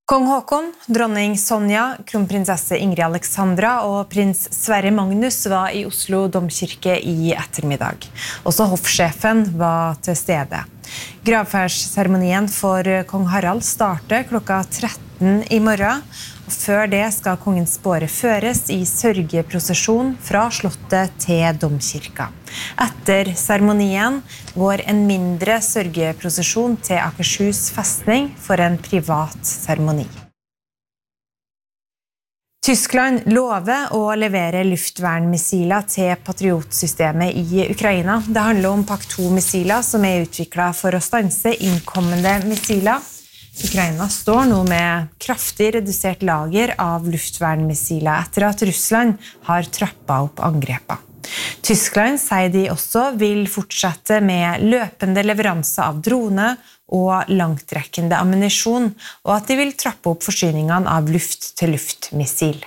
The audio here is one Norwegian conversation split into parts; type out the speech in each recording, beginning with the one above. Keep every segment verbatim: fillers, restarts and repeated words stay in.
Kong Håkon, dronning Sonja, kronprinsesse Ingrid Alexandra og prins Sverre Magnus var i Oslo domkirke i ettermiddag. Også hoffsjefen var til stede. Gravferdsseremonien for kong Harald starter klokka tretten i morgen, og før det skal kongens båre føres i sørgeprosesjon fra slottet til domkirka. Etter seremonien går en mindre sørgeprosesjon til Akershus festning for en privat seremoni. Tyskland lover å levere luftvernmissiler til Patriot-systemet i Ukraina. Det handler om Pak to-missiler som er utviklet for å stanse innkommende missiler. Ukraina står nå med kraftig redusert lager av luftvernmissiler etter at Russland har trappet opp angrepa. Tyskland sier de også vil fortsette med løpende leveranser av drone og langtrekkende ammunisjon, og at de vil trappe opp forsyningene av luft-til-luft-missil.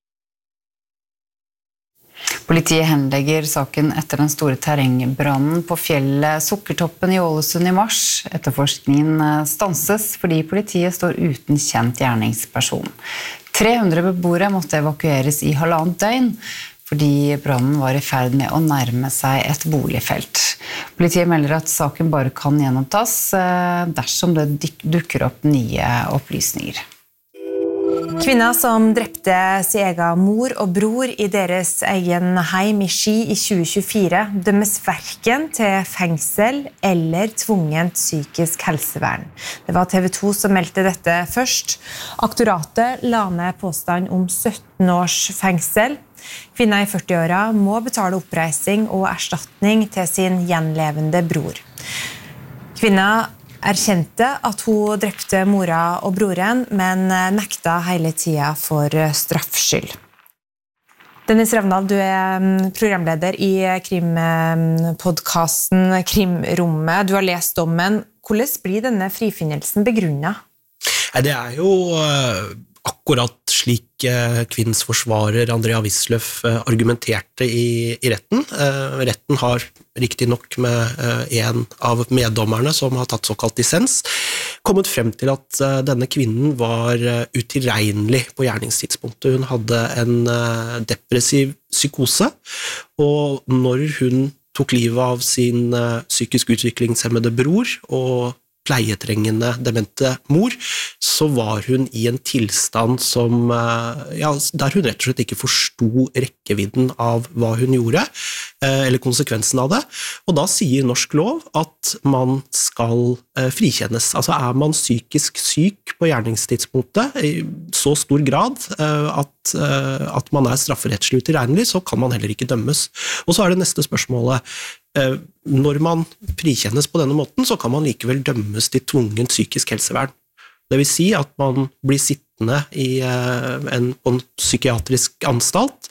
Politiet henlegger saken etter den store terrengbrannen på fjellet Sukkertoppen i Ålesund i mars. Etterforskningen stanses fordi politiet står uten kjent gjerningsperson. tre hundre beboere måtte evakueres i halvannet døgn, fordi brannen var i ferd med å nærme seg et boligfelt. Politiet melder at saken bare kan gjenopptas dersom det dukker opp nye opplysninger. Kvinner som drepte sin egen mor og bror i deres egen heim i Ski i tjue tjuefire dømmes hverken til fengsel eller tvungent psykisk helsevern. Det var T V to som meldte dette først. Aktoratet la ned påstand om sytten års fengsel. Kvinner i førti-åra må betale oppreising og erstatning til sin gjenlevende bror. Kvinner erkjente at hun drepte mora og broren, men nekta hele tida for straffskyld. Dennis Ravndal, du er programleder i krimpodcasten Krimrommet. Du har lest dommen. Hvordan blir denne frifinnelsen begrunnet? Det er jo akkurat slik kvinnens forsvarer Andrea Wisløff argumenterte i, i retten. Retten har riktig nok med en av meddommerne som har tatt såkalt dissens, kommet frem til at denne kvinnen var utilregnelig på gjerningstidspunktet. Hun hadde en depressiv psykose, og når hun tok livet av sin psykisk utviklingshemmede bror og pleietrengende demente mor, så var hun i en tilstand som, ja, der hun rett og slett ikke forstod rekkevidden av hva hun gjorde, eller konsekvensen av det. Og da sier norsk lov at man skal frikjennes. Altså er man psykisk syk på gjerningstidspunktet i så stor grad at, at man er strafferettslig utilregnelig, så kan man heller ikke dømmes. Og så er det neste spørsmålet, når man frikjennes på denne måten, så kan man likevel dømmes til tvungent psykisk helsevern. Det vil si at man blir sittende i en, på en psykiatrisk anstalt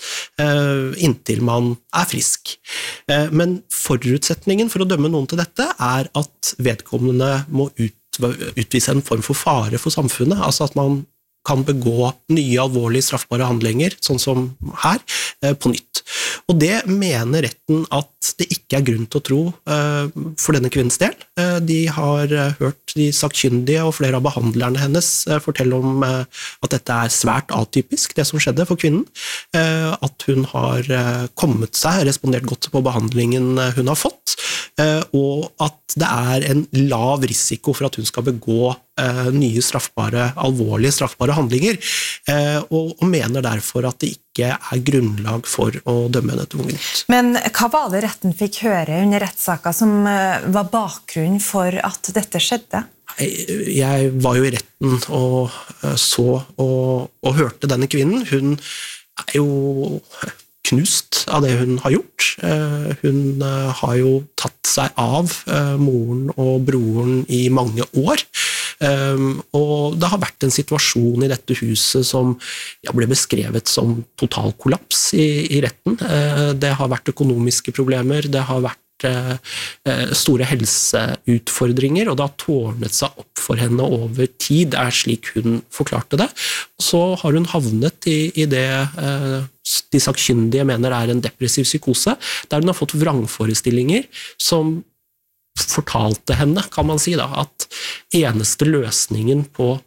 inntil man er frisk. Men forutsetningen for å dømme noen til dette er at vedkommende må ut, utvise en form for fare for samfunnet, altså at man kan begå nye alvorlige straffbare handlinger, sånn som her, på nytt. Og det mener retten at det ikke er grunn til å tro for denne kvinnens del. De har hørt de sakkyndige og flere av behandlerne hennes fortelle om at dette er svært atypisk, det som skjedde for kvinnen. At hun har kommet seg, respondert godt på behandlingen hun har fått, og at det er en lav risiko for at hun skal begå nye straffbare, alvorlige straffbare handlinger, og, og mener derfor at det ikke er grunnlag for å dømme henne tvungent. Men hva var det retten fikk høre under rettssaka som var bakgrunnen for at dette skjedde? Jeg, jeg var jo i retten og så og, og hørte denne kvinnen. Hun er jo knust av det hun har gjort. Hun har jo tatt seg av moren og broren i mange år. Um, og det har vært en situasjon i dette huset som ja, ble beskrevet som total kollaps i, i retten. Uh, det har vært økonomiske problemer, det har vært uh, store helseutfordringer, og det har tårnet seg opp for henne over tid, er slik hun forklarte det. Og så har hun havnet i, i det uh, de sakkyndige mener er en depressiv psykose, der hun har fått vrangforestillinger som fortalte henne, kan man si da, at eneste løsningen på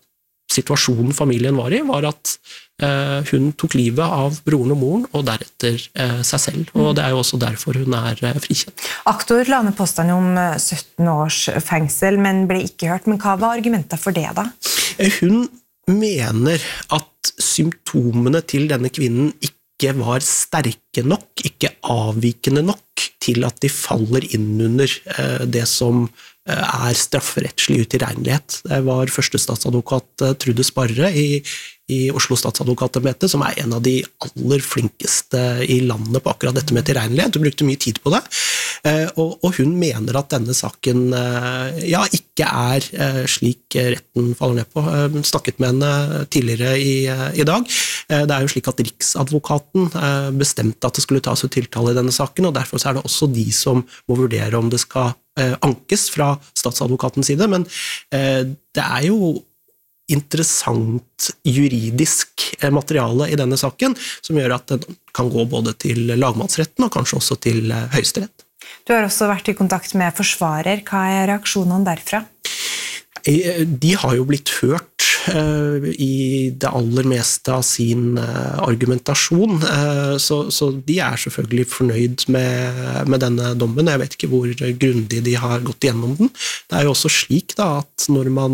situasjonen familien var i, var at eh, hun tok livet av broren og moren, og deretter eh, seg selv. Og det er jo også derfor hun er eh, frikjent. Aktor la ned påstand om sytten års fengsel, men ble ikke hørt. Men hva var argumentet for det da? Hun mener at symptomene til denne kvinnen ikke var sterke nok, ikke avvikende nok, til at de faller inn under eh, det som er strafferettslig utilregnelighet. Det var førstestatsadvokat Trude Sparre i, i Oslo statsadvokatembetet, som er en av de aller flinkeste i landet på akkurat dette med tilregnelighet. Hun brukte mye tid på det, og, og hun mener at denne saken ja, ikke er slik retten faller ned på. Hun snakket med henne tidligere i, i dag. Det er jo slik at Riksadvokaten bestemte at det skulle tas ut tiltale i denne saken, og derfor er det også de som må vurdere om det skal ankes fra statsadvokatens side, men eh, det er jo interessant juridisk materiale i denne saken, som gjør at den kan gå både til lagmannsretten og kanskje også til Høyesterett. Du har også vært i kontakt med forsvarer. Hva er reaksjonene derfra? De har jo blitt hørt i det aller meste av sin argumentasjon, så, så de er selvfølgelig fornøyd med, med denne dommen. Jeg vet ikke hvor grundig de har gått gjennom den. Det er jo også slik da, at når man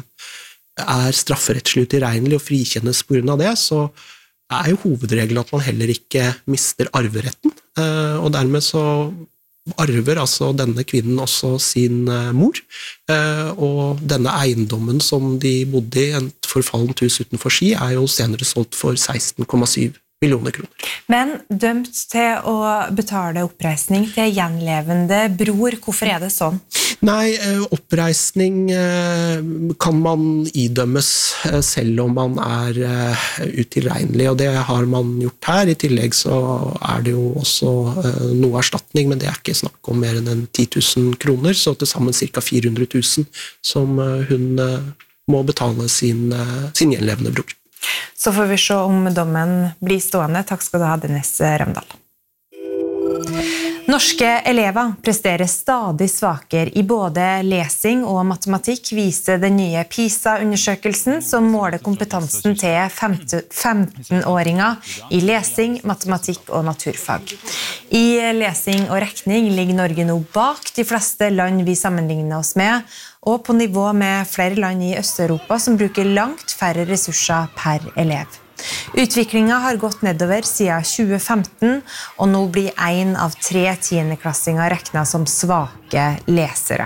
er strafferettslig utilregnelig og frikjennes på grunn av det, så er jo hovedregelen at man heller ikke mister arveretten, og dermed så arver altså denne kvinnen også sin mor, og denne eiendommen som de bodde i, et forfallent hus utenfor Ski, er jo senere solgt for seksten komma syv millioner kroner. Men dømt til å betale oppreisning til gjenlevende bror, hvorfor er det sånn? Nei, oppreisning kan man idømmes selv om man er utilregnelig, og det har man gjort her. I tillegg så er det jo også noe erstatning, men det er ikke snakk om mer enn ti tusen kroner, så til sammen ca. fire hundre tusen som hun må betale sin, sin gjenlevende bror. Så får vi se om dommen blir stående. Takk skal du ha, Dennis Rømdal. Norske elever presterer stadig svakere i både lesing og matematikk, viser den nye PISA-undersøkelsen som måler kompetansen til femten-åringer i lesing, matematikk og naturfag. I lesing og rekning ligger Norge nå bak de fleste land vi sammenligner oss med, og på nivå med flere land i Øst-Europa som bruker langt færre ressurser per elev. Utviklingen har gått nedover siden tjue femten, og nå blir en av tre tiendeklassinger regnet som svake lesere.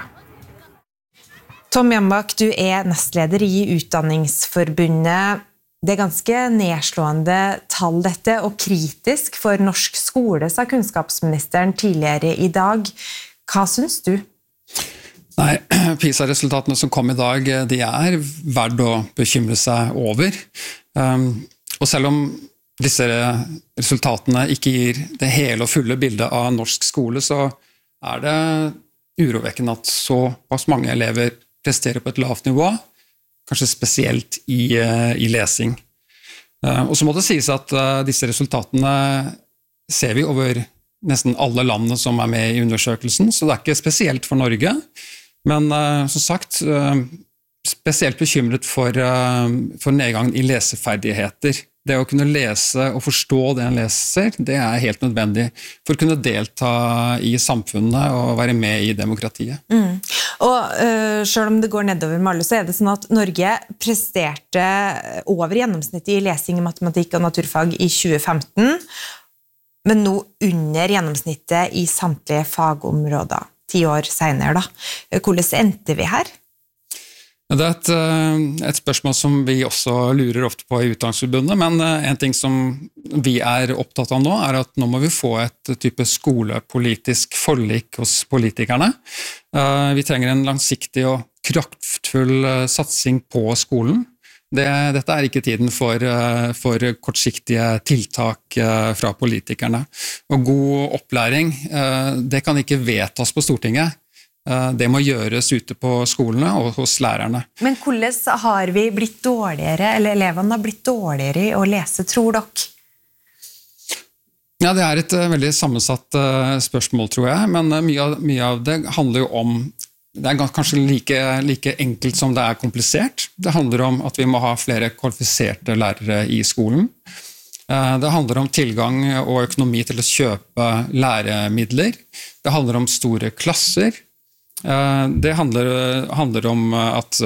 Tom Jambak, du er nestleder i Utdanningsforbundet. Det er ganske nedslående tall dette, og kritisk for norsk skole, sa kunnskapsministeren tidligere i dag. Hva synes du? Nei, PISA-resultatene som kom i dag, de er verdt å bekymre seg over. Um, og selv om disse resultatene ikke gir det hele og fulle bildet av norsk skole, så er det urovekkende at såpass mange elever presterer på et lavt nivå, kanskje spesielt i, i lesing. Uh, og så må det sies at uh, disse resultatene ser vi over nesten alle landene som er med i undersøkelsen, så det er ikke spesielt for Norge. Men uh, som sagt, uh, spesielt bekymret for, uh, for nedgangen i leseferdigheter. Det å kunne lese og forstå det en leser, det er helt nødvendig for å kunne delta i samfunnet og være med i demokratiet. Mm. Og uh, selv om det går nedover med alle, så er det sånn at Norge presterte over gjennomsnittet i lesing, matematikk og naturfag i tjue femten, men nå under gjennomsnittet i samtlige fagområder. Ti år senere, da. Hvordan endte vi her? Det er et, et spørsmål som vi også lurer ofte på i Utdanningsforbundet, men en ting som vi er opptatt av nå, er at nå må vi få et type skolepolitisk forlik hos politikerne. Vi trenger en langsiktig og kraftfull satsing på skolen. Det, dette er ikke tiden for, for kortsiktige tiltak fra politikerne. Og god opplæring, det kan ikke vedtas på Stortinget. Det må gjøres ute på skolene og hos lærerne. Men hvordan har vi blitt dårligere, eller elevene har blitt dårligere i å lese, tror dere? Ja, det er et veldig sammensatt spørsmål, tror jeg, men mye av, mye av det handler jo om det er kanskje like, like enkelt som det er komplisert. Det handler om at vi må ha flere kvalifiserte lærere i skolen. Det handler om tilgang og økonomi til å kjøpe læremidler. Det handler om store klasser. Det handler, handler om at,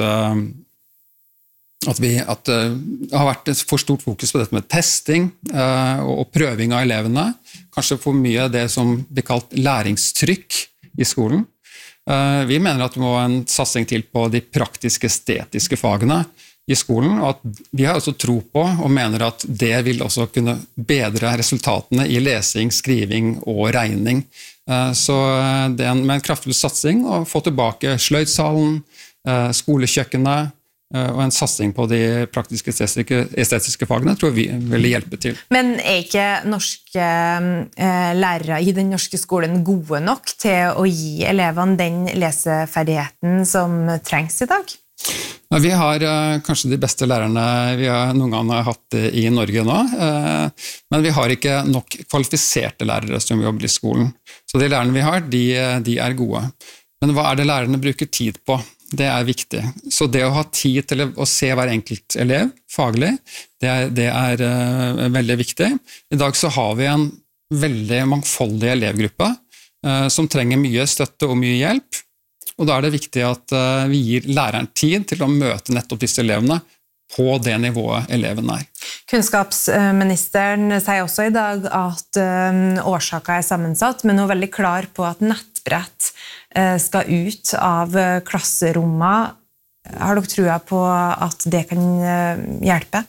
at, vi, at det har vært et for stort fokus på dette med testing og prøving av elevene. Kanskje for mye av det som blir kalt læringstrykk i skolen. Vi mener at det må en satsing til på de praktiske, estetiske fagene i skolen, og at vi har også tro på og mener at det vil også kunne bedre resultatene i lesing, skriving og regning. Så det er med en kraftfull satsing å få tilbake sløydsalen, skolekjøkkenet og en satsing på de praktiske estetiske, estetiske fagene tror vi vil hjelpe til. Men er ikke norske eh, lærere i den norske skolen gode nok til å gi elevene den leseferdigheten som trengs i dag? Ja, vi har uh, kanskje de beste lærerne vi har noen gang har hatt i Norge nå, uh, men vi har ikke nok kvalifiserte lærere som jobber i skolen. Så de lærerne vi har, de, de er gode. Men hva er det lærerne bruker tid på? Det er viktig. Så det å ha tid til å se hver enkelt elev faglig, det er, det er uh, veldig viktig. I dag så har vi en veldig mangfoldig elevgruppe uh, som trenger mye støtte og mye hjelp. Og da er det viktig at uh, vi gir læreren tid til å møte nettopp disse elevene på det nivået eleven er. Kunnskapsministeren sier også i dag at uh, årsaken er sammensatt, men hun er veldig klar på at nettbrett uh, skal ut av uh, klasserommet. Har dere troa på at det kan uh, hjelpe?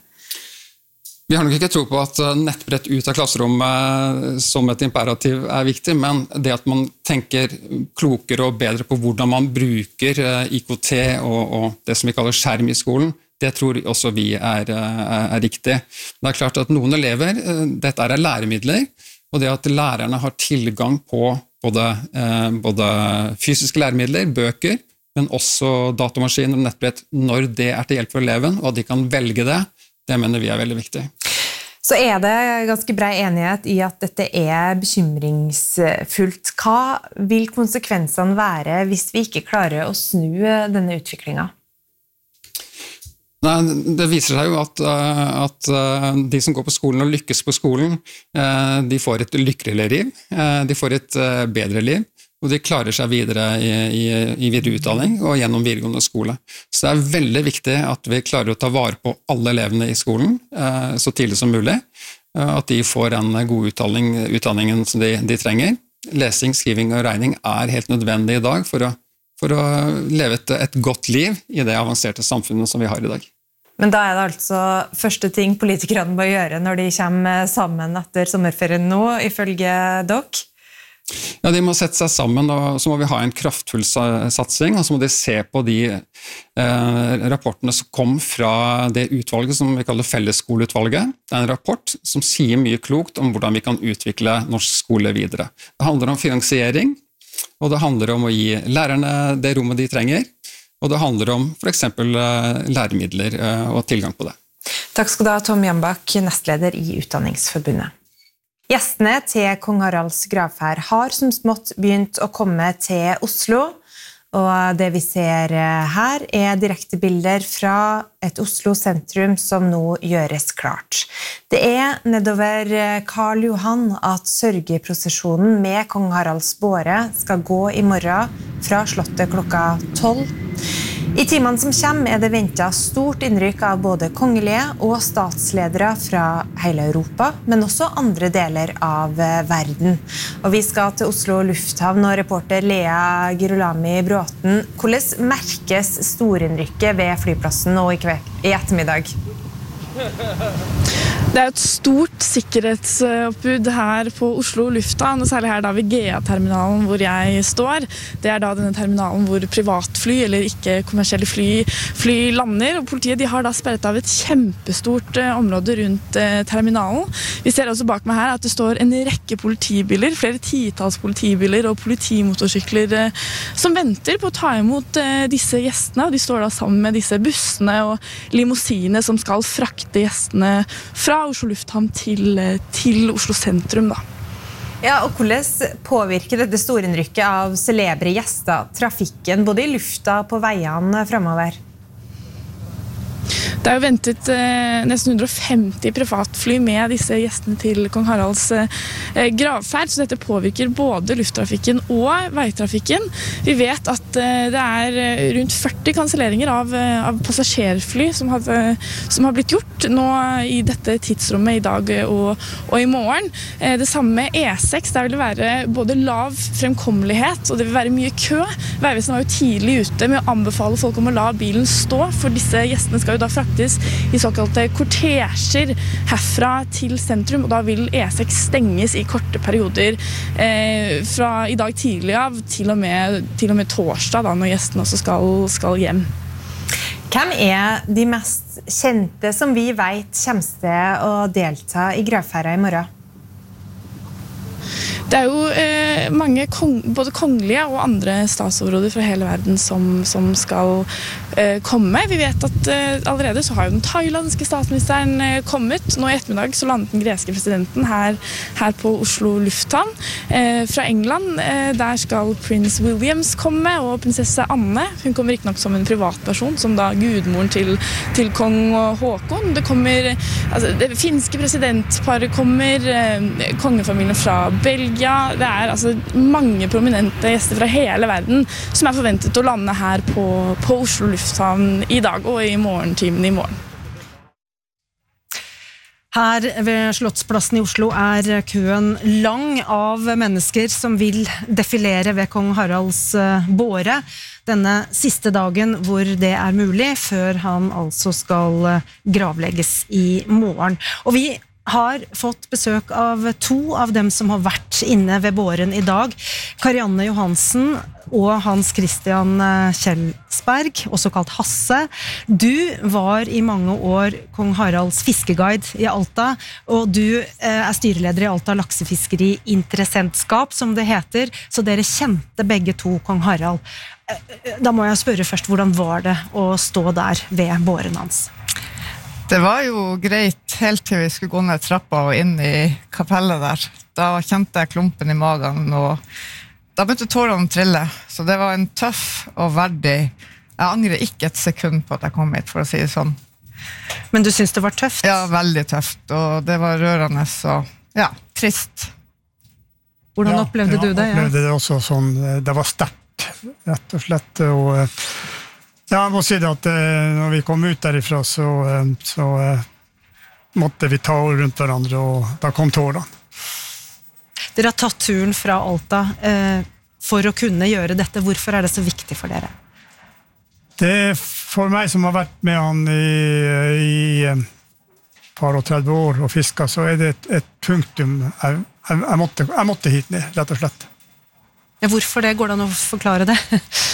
Vi har nok ikke tro på at nettbrett ut av klasserommet som et imperativ er viktig, men det at man tenker klokere og bedre på hvordan man bruker I K T og, og det som vi kaller skjerm i skolen, det tror også vi er, er, er riktig. Det er klart at noen elever, dette er læremidler, og det at lærerne har tilgang på både, både fysiske læremidler, bøker, men også datamaskiner og nettbrett når det er til hjelp for eleven, og at de kan velge det, det mener vi er veldig viktig. Så er det ganske bred enighet I at dette er bekymringsfullt. Hva vil konsekvensene være hvis vi ikke klarer å snu denne utviklingen? Nei, det viser seg jo at, at de som går på skolen og lykkes på skolen, de får et lykkeligere liv, de får et bedre liv, og de klarer seg videre i, i, i videre utdanning og gjennom videregående skole. Så det er veldig viktig at vi klarer å ta vare på alle elevene i skolen eh, så tidlig som mulig, eh, at de får en god utdanning, utdanningen som de, de trenger. Lesing, skriving og regning er helt nødvendig I dag for å, for å leve et, et godt liv I det avanserte samfunnet som vi har I dag. Men da er det altså første ting politikerne må gjøre når de kommer sammen etter sommerferien nå, ifølge dere? Ja, de må sette seg sammen, og så må vi ha en kraftfull satsing, og så må de se på de eh, rapportene som kom fra det utvalget som vi kaller Fellesskoleutvalget. Det er en rapport som sier mye klokt om hvordan vi kan utvikle norsk skole videre. Det handler om finansiering, og det handler om å gi lærerne det rommet de trenger, og det handler om for eksempel eh, læremidler eh, og tilgang på det. Takk skal du ha, Tom Jambak, nestleder I Utdanningsforbundet. Gjestene til Kong Haralds gravferd har som smått begynt å komme til Oslo, og det vi ser her er direktebilder fra et Oslo sentrum som nå gjøres klart. Det er nedover Karl Johan at sørgeprosesjonen med Kong Haralds båre skal gå I morgen fra slottet klokka tolv. I timene som kommer er det ventet stort innrykk av både kongelige og statsledere fra hele Europa, men også andre deler av verden. Og vi skal til Oslo lufthavn og reporter Lea Girolami Bråten. Hvordan merkes storinnrykket ved flyplassen nå I, kveld, I ettermiddag? Det er et stort sikkerhetsoppbud her på Oslo lufthavn, og særlig her da ved G A-terminalen hvor jeg står. Det er da denne terminalen hvor privatfly eller ikke kommersielle fly, fly lander, og politiet de har da sperret av et kjempestort eh, område rundt eh, terminalen. Vi ser også bak meg her at det står en rekke politibiler, flere titalls politibiler og politimotorsykler eh, som venter på å ta imot eh, disse gjestene, og de står da sammen med disse bussene og limousine som skal frakte gjestene fra Oslo lufthavn til, til Oslo sentrum da. Ja, og hvordan påvirker dette storinnrykket av celebre gjester trafikken, både i lufta og på veiene fremover? Det er jo ventet eh, nesten hundre og femti privatfly med disse gjestene til kong Haralds eh, gravferd, så dette påvirker både lufttrafikken og veitrafikken. Vi vet at eh, det er rundt førti kanselleringer av, av passasjerfly som har, som har blitt gjort nå i dette tidsrommet i dag og, og i morgen. Eh, det samme med E seks, der vil det være både lav fremkommelighet og det vil være mye kø. Vegvesenet var jo tidlig ute med å anbefale folk om å la bilen stå, for disse gjestene skal jo da fraktes i såkalte kortesjer herfra til sentrum, og da vil E seks stenges i korte perioder eh, fra i dag tidlig av til og med, til og med torsdag, da, når gjestene også skal, skal hjem. Hvem er de mest kjente som vi vet kommer til å delta i gravferda i morgen? Det er jo eh, mange kong, både kongelige og andre statsoverhoder fra hele verden som, som skal eh, komme. Vi vet at eh, allerede så har jo den thailandske statsministeren eh, kommet. Nå i ettermiddag så landet den greske presidenten her, her på Oslo lufthavn. Eh, fra England, eh, der skal prins Williams komme, og prinsesse Anne. Hun kommer ikke nok som en privatperson, som da gudmoren til, til kong Håkon. Det kommer, altså, det finske presidentparet kommer, eh, kongefamilien fra Belgia. Ja, det er altså mange prominente gjester fra hele verden som er forventet å lande her på, på Oslo lufthavn i dag og i morgentimen i morgen. Her ved Slottsplassen i Oslo er køen lang av mennesker som vil defilere ved kong Haralds båre denne siste dagen hvor det er mulig, før han altså skal gravlegges i morgen. Og vi har fått besøk av to av dem som har vært inne ved båren i dag. Karianne Johansen og Hans Christian Kjelsberg, også kalt Hasse. Du var i mange år kong Haralds fiskeguide i Alta, og du er styreleder i Alta laksefiskeri interessentskap, som det heter, så dere kjente begge to kong Harald. Da må jeg spørre først, hvordan var det å stå der ved båren hans? Det var jo greit helt til vi skulle gå ned trappa og inn i kapellet der. Da kjente jeg klumpen i magen, og da begynte tårene å trille. Så det var en tøff og verdig. Jeg angrer ikke et sekund på at jeg kom hit, for å si det sånn. Men du synes det var tøft? Ja, veldig tøft, og det var rørende, så ja, trist. Hvordan opplevde ja, du det? Jeg opplevde det også sånn, det var sterkt, rett og slett, og ja, jeg må si det at når vi kom ut derifra, så, så måtte vi ta rundt hverandre, og da kom tårene. Dere har tatt turen fra Alta eh, for å kunne gjøre dette. Hvorfor er det så viktig for dere? Det er for meg som har vært med han i, i par og tretti år og fisket, så er det et, et punktum. Jeg, jeg, jeg, måtte, jeg måtte hit ned, rett og slett. Ja, hvorfor det? Går det an å forklare det?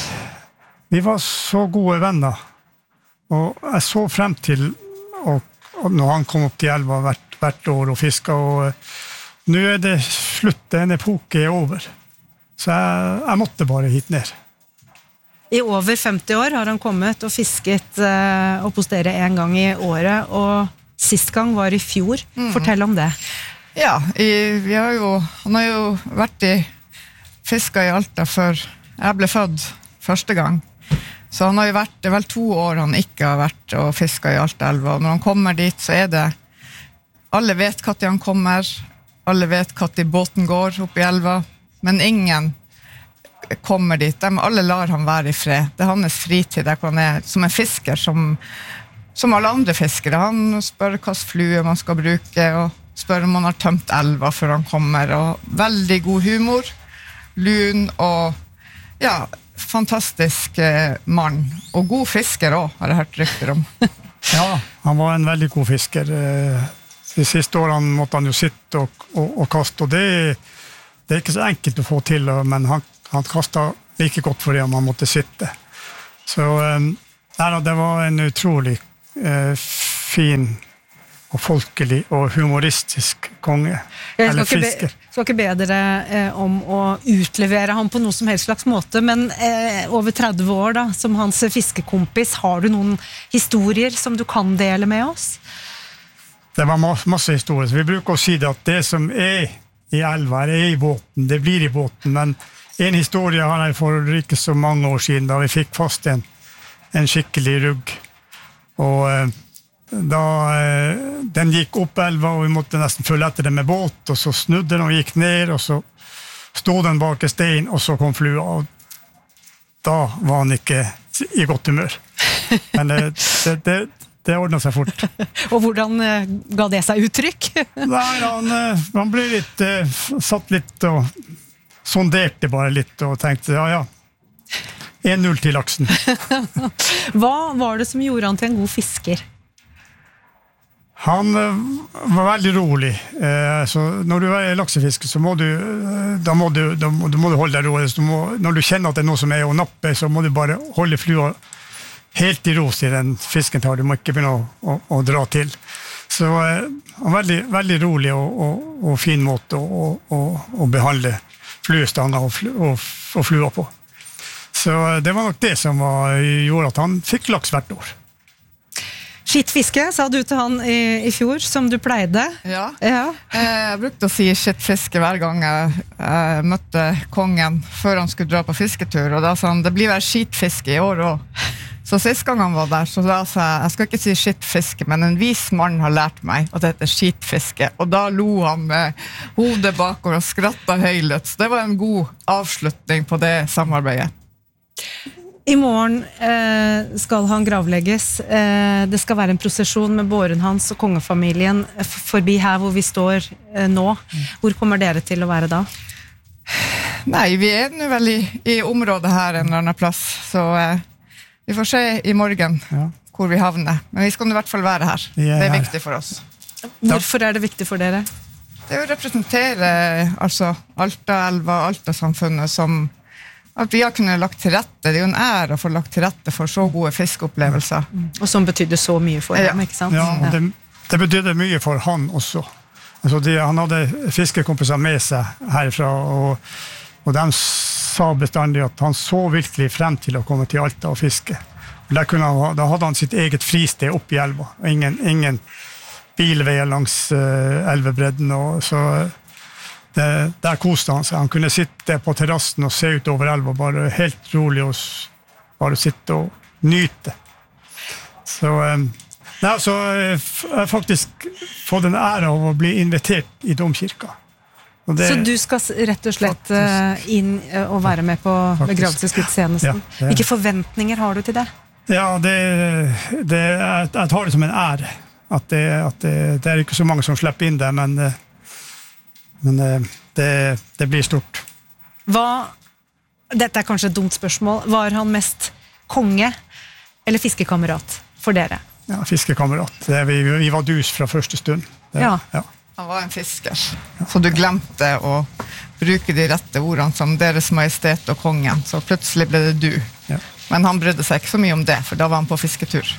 Vi var så gode venner, og jeg så frem til og, og når han kom opp til elva hvert, hvert år og fisket, og nå er det slutt, en epoke er over. Så jeg, jeg måtte bare hit ned. I over femti år har han kommet og fisket uh, opp hos dere en gang i året, og sist gang var i fjor. Mm. Fortell om det. Ja, i, vi har jo, han har jo vært i fisket i Alta før jeg ble født første gang. Så han har jo vært, det er vel to år han ikke har vært og fisket i Altaelva, og når han kommer dit så er det, alle vet hva til han kommer, alle vet hva til båten går opp i elva, men ingen kommer dit, de, alle lar han være i fred. Det er hans fritid, der han er som en fisker, som, som alle andre fiskere. Han spør hva slags flue man skal bruke, og spør om han har tømt elva før han kommer, og veldig god humor, lun og ja, fantastisk mann, og god fisker også, har jeg hørt rykter om. Ja, han var en veldig god fisker. De siste årene måtte han jo sitte og, og, og kaste, og det, det er ikke så enkelt å få til, men han, han kastet like godt for det om han måtte sitte. Så nei, det var en utrolig eh, fin og folkelig og humoristisk konge, eller fisker. Jeg skal ikke be dere eh, om å utlevere ham på noe som helst slags måte, men eh, over tretti år da, som hans fiskekompis, har du noen historier som du kan dele med oss? Det var masse historier, så vi bruker å si det at det som er i elva, eller i båten, det blir i båten, men en historie har jeg for ikke så mange år siden, da vi fikk fast en, en skikkelig rugg. Og eh, da eh, den gikk opp elva, og vi måtte nesten følge etter den med båt, og så snudde den og gikk ned, og så stod den bak en stein, og så kom flua, og da var han ikke i godt humør. Men det, det, det, det ordnet seg fort. Og hvordan eh, ga det seg uttrykk? Nei, han, eh, han ble litt, eh, satt litt og sonderte bare litt, og tenkte, ja, ja, en null til laksen. Hva var det som gjorde han til en god fisker? Han eh, var veldig rolig. Eh, så når du er laksefisker, så må du, eh, da må du, da må, da må du holde deg rolig. Så må, når du kjenner at det er noe som er å nappe, så må du bare holde flua helt i ro til den fisken tar. Du må ikke begynne å, å, å dra til. Så eh, han var veldig, veldig rolig og, og, og fin måte å, å, å behandle fluestanger og, flu, og, og flua på. Så eh, det var nok det som var, gjorde at han fikk laks hvert år. Skittfiske, sa du til han i, i fjor, som du pleide. Ja, Ja. jeg brukte å si skittfiske hver gang jeg, jeg møtte kongen før han skulle dra på fisketur, og da sa han, det blir vel skitfiske i år også. Så sist gang han var der, så da sa jeg, jeg skal ikke si skittfiske, men en vis mann har lært meg at det heter skitfiske, og da lo han med hodet bakover og skrattet høylet, så det var en god avslutning på det samarbeidet. I morgen eh, skal han gravlegges. Eh, det skal være en prosesjon med båren hans og kongefamilien f- forbi her hvor vi står eh, nå. Hvor kommer dere til å være da? Nei, vi er nå vel i, i området her en eller annen plass, så eh, vi får se i morgen Ja. hvor vi havner. Men vi skal i hvert fall være her. Vi er Det er her. viktig for oss. Hvorfor er det viktig for dere? Det er å representere altså, Alta-elva, Alta-samfunnet som at vi har kunnet lagt til rette. Det er jo en ære å få lagt til rette for så gode fiskeopplevelser. Og som betydde så mye for Ja. dem, ikke sant? Ja, og det, det betydde mye for han også. Altså de, han hadde fiskekompiser med seg herfra, og, og de sa bestandig at han så virkelig frem til å komme til Alta og fiske. Og der kunne han, da hadde han sitt eget fristed opp i elva, og ingen, ingen bilveier langs uh, elvebredden, og så det, der koste han seg. Han kunne sitte på terrassen og se ut over elva, bare helt rolig og s- bare sitte og nyte. Så, um, nei, så jeg har faktisk fått en ære av å bli invitert i domkirka. Og det, Så du skal s- rett og slett eh, inn eh, og være med på Faktisk. begravelsesgudstjenesten. Ja, det- Hvilke forventninger har du til det? ja, det, det, jeg, jeg tar det som en ære. At det, at det, det er ikke så mange som slipper inn det, men, eh, men eh, det, det blir stort. Hva, dette er kanskje et dumt spørsmål, var han mest konge eller fiskekamerat for dere? Ja, fiskekamerat. Det, vi, vi var dus fra første stund. Det, Ja. ja. Han var en fisker, så du glemte å bruke de rette ordene som Deres Majestet og kongen, så plutselig ble det du. Ja. Men han brydde seg ikke så mye om det, for da var han på fisketur.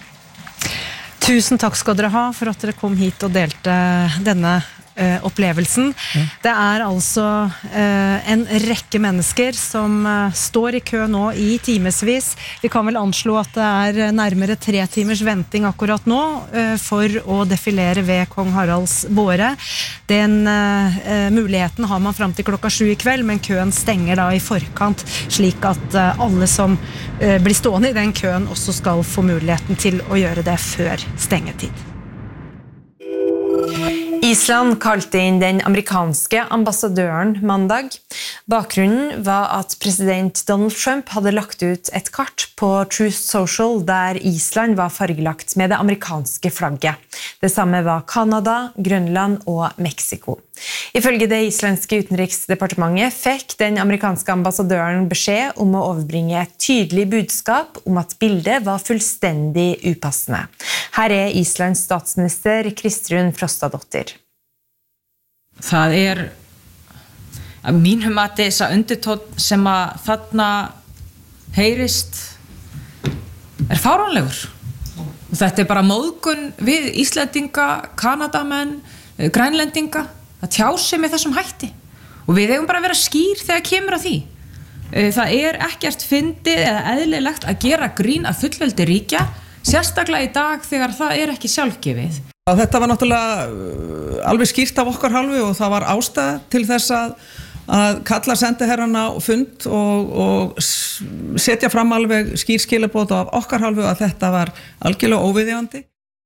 Tusen takk skal dere ha for at dere kom hit og delte denne eh, opplevelsen. Det er altså eh, en rekke mennesker som eh, står i kø nå i timesvis. Vi kan vel anslå at det er nærmere tre timers venting akkurat nå eh, for å defilere ved Kong Haralds båre. Den eh, muligheten har man fram til klokka sju i kveld, men køen stenger da i forkant, slik at eh, alle som eh, blir stående i den køen også skal få muligheten til å gjøre det før stengetid. Island kalte inn den amerikanske ambassadøren mandag. Bakgrunnen var at president Donald Trump hadde lagt ut et kart på Truth Social der Island var fargelagt med det amerikanske flagget. Det samme var Kanada, Grønland og Mexico. Ifølge det islandske utenriksdepartementet fikk den amerikanske ambassadøren beskjed om å overbringe et tydelig budskap om at bildet var fullstendig upassende. Her er Islands statsminister Kristrún Frostadóttir. Það er að mínum mati þessa undirtónn sem að þarna heyrist er fáránlegur. Og þetta er bara móðgun við Íslendinga, Kanadamenn, Grænlendinga að tjá sig með þessum hætti. Og við eigum bara að vera skýr þegar kemur að því. Það er ekkert fyndið eða eðlilegt að gera grín að fullveldi ríkja, sérstaklega í dag þegar það er ekki sjálfgefið. Þetta var náttúrulega alveg skýrt af okkar hálfu og það var ástæða til þess að, að kalla sendiherrana á fund og, og setja fram alveg skýr skilaboð af okkar hálfu að þetta var algjörlega óviðjandi.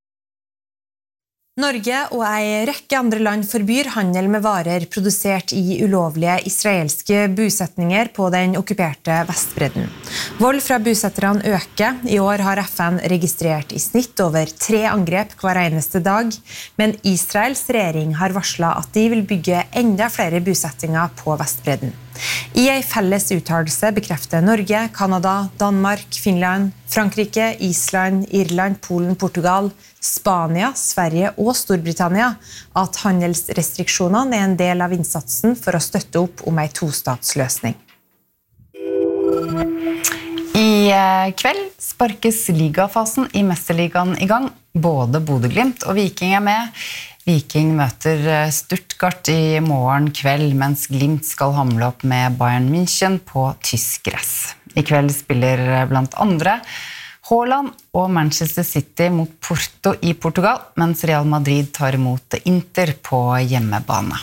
Norge og en rekke andre land forbyr handel med varer produsert i ulovlige israelske bosetninger på den okkuperte Vestbredden. Vold fra bosetterne øker. I år har F N registrert i snitt over tre angrep hver eneste dag, men Israels regjering har varslet at de vil bygge enda flere bosettinger på Vestbredden. I en felles uttalelse bekrefter Norge, Kanada, Danmark, Finland, Frankrike, Island, Irland, Polen, Portugal, Spania, Sverige og Storbritannia at handelsrestriksjonene er en del av innsatsen for å støtte opp om en tostatsløsning. I kveld sparkes ligafasen i Mesterligaen i gang. Både Bodø/Glimt og Viking er med. Viking møter Stuttgart i morgen kveld, mens Glimt skal hamle opp med Bayern München på tysk gress. I kveld spiller blant andre Haaland og Manchester City mot Porto i Portugal, mens Real Madrid tar imot Inter på hjemmebane.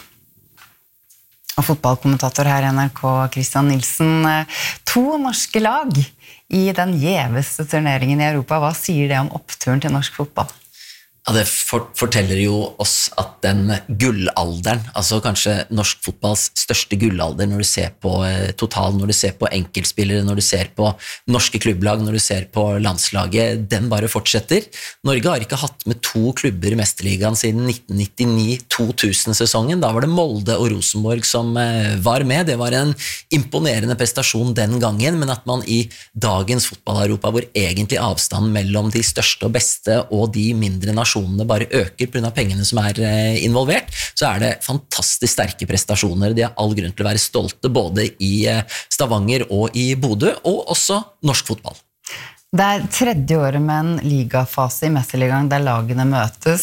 Og fotballkommentator her i N R K, Christian Nilsen. To norske lag i den gjeveste turneringen i Europa. Hva sier det om oppturen til norsk fotball? Ja, det forteller jo oss at den gullalderen, altså kanskje norsk fotballs største gullalder når du ser på total, når du ser på enkeltspillere, når du ser på norske klubblag, når du ser på landslaget, den bare fortsetter. Norge har ikke hatt med to klubber i Mesterligaen siden nitten nittini to tusen-sesongen. Da var det Molde og Rosenborg som var med. Det var en imponerende prestasjon den gangen, men at man i dagens fotball-Europa, hvor egentlig avstanden mellom de største og beste og de mindre nasjonene bare øker på grunn av pengene som er involvert, så er det fantastisk sterke prestasjoner. De har all grunn til å være stolte både i Stavanger og i Bodø, og også norsk fotball. Det er tredje året med en ligafase i Mesterligaen der lagene møtes,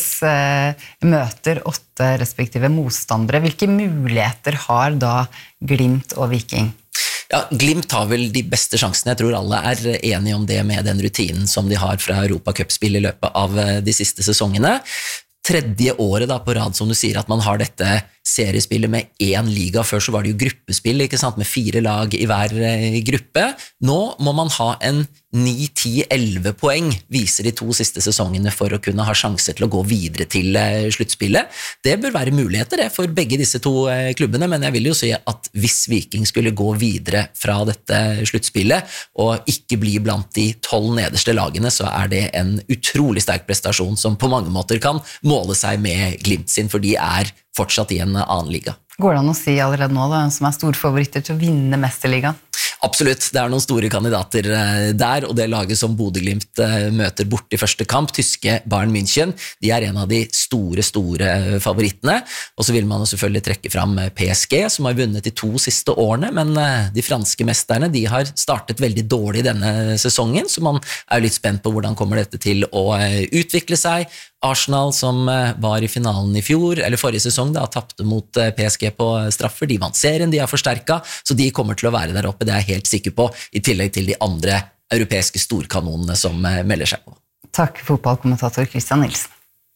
møter åtte respektive motstandere. Hvilke muligheter har da Glimt og Viking? Ja, Glimt har vel de beste sjansene. Jeg tror alle er enige om det med den rutinen som de har fra Europa Cup-spill i løpet av de siste sesongene. Tredje året da på rad, som du sier, at man har dette seriespillet med én liga. Før så var det jo gruppespill, ikke sant, med fire lag i hver gruppe. Nå må man ha en ni, ti, elleve poeng, viser de to siste sesongene for å kunne ha sjanse til å gå videre til sluttspillet. Det bør være muligheter det for begge disse to klubbene, men jeg vil jo si at hvis Viking skulle gå videre fra dette sluttspillet og ikke bli blant de tolv nederste lagene, så er det en utrolig sterk prestasjon som på mange måter kan måle seg med Glimt sin, for de er fortsatt i en annen liga. Går det an å si allerede nå da, hvem som er storfavoritter til å vinne Mesterligaen? Absolutt, det er noen store kandidater der, og det laget som Bodø/Glimt møter bort i første kamp, tyske Bayern München, de er en av de store, store favorittene, og så vil man selvfølgelig trekke fram P S G, som har vunnet de to siste årene, men de franske mesterne, de har startet veldig dårlig denne sesongen, så man er litt spent på hvordan kommer dette til å utvikle seg. Arsenal, som var i finalen i fjor, eller forrige sesong, da tappte mot P S G på straffer. De vant serien, de er forsterket, så de kommer til å være der oppe, det er jeg helt sikker på, i tillegg til de andre europeiske storkanonene som melder seg på. Takk, fotballkommentator Christian Nilsen.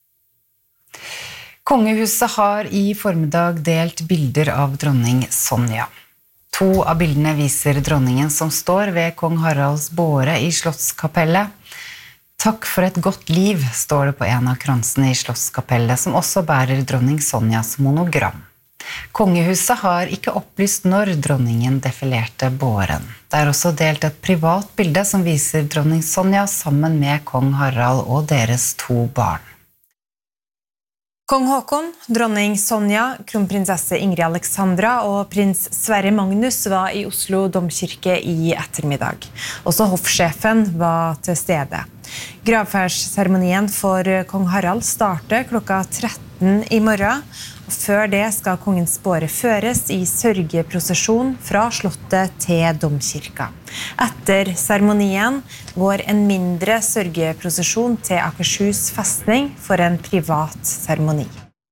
Kongehuset har i formiddag delt bilder av dronning Sonja. To av bildene viser dronningen som står ved kong Haralds båre i Slottskapellet. Takk for et godt liv, står det på en av kransene i Slottskapellet, som også bærer dronning Sonjas monogram. Kongehuset har ikke opplyst når dronningen defilerte båren. Det er også delt et privat bilde som viser dronning Sonja sammen med kong Harald og deres to barn. Kong Håkon, dronning Sonja, kronprinsesse Ingrid Alexandra og prins Sverre Magnus var i Oslo domkirke i ettermiddag. Også hoffsjefen var til stede. Gravferdsseremonien for kong Harald starter klokka tretten i morgen, og før det skal kongens båre føres i sørgeprosesjon fra slottet til domkirka. Etter seremonien går en mindre sørgeprosesjon til Akershus festning for en privat seremoni.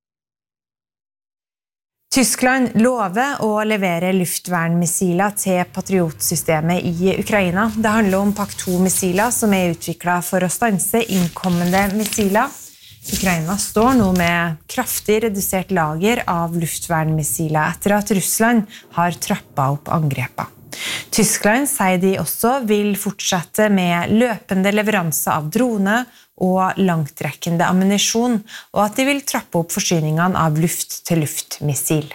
Tyskland lover å levere luftvernmissiler til Patriot-systemet i Ukraina. Det handler om Pak to-missiler som er utviklet for å stanse innkommende missiler. Ukraina står nå med kraftig redusert lager av luftvernmissiler etter at Russland har trappet opp angrepa. Tyskland sier de også vil fortsette med løpende leveranse av drone og langtrekkende ammunisjon, og at de vil trappe opp forsyningene av luft-til-luft-missil.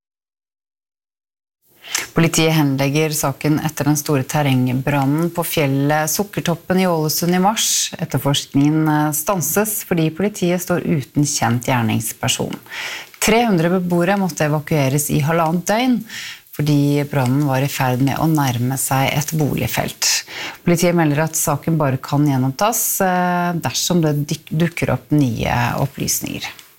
Politiet henlegger saken etter den store terrengbrannen på fjellet Sukkertoppen i Ålesund i mars. Etterforskningen stanses fordi politiet står uten kjent gjerningsperson. tre hundre beboere måtte evakueres i halvannet døgn fordi brannen var i ferd med å nærme seg et boligfelt. Politiet melder at saken bare kan gjenopptas dersom det dukker opp nye opplysninger.